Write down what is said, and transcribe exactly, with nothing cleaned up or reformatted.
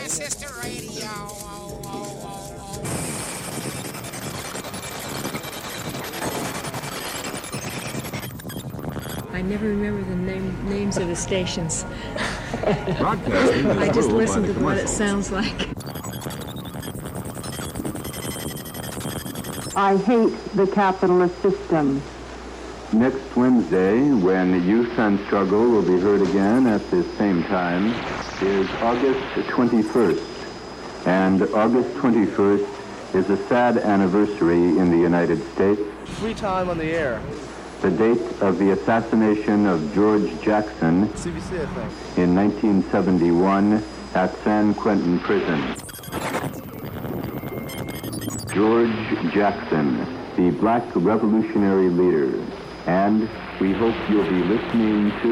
Sister Radio. Oh, oh, oh, oh. I never remember the name, names of the stations. I just listen to what it sounds like. I hate the capitalist system. Next Wednesday, when Youth and Struggle will be heard again at the same time, is August twenty-first. And August twenty-first is a sad anniversary in the United States. Free time on the air. The date of the assassination of George Jackson C B C, I think. in nineteen seventy-one at San Quentin Prison. George Jackson, the black revolutionary leader. And we hope you'll be listening to